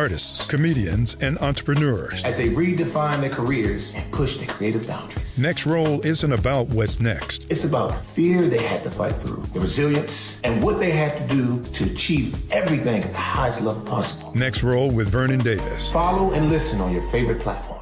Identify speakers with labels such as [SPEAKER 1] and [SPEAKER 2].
[SPEAKER 1] artists, comedians, and entrepreneurs
[SPEAKER 2] as they redefine their careers and push their creative boundaries.
[SPEAKER 1] Next Roll isn't about what's next.
[SPEAKER 2] It's about the fear they had to fight through, the resilience, and what they had to do to achieve everything at the highest level possible.
[SPEAKER 1] Next Roll with Vernon Davis.
[SPEAKER 2] Follow and listen on your favorite platform.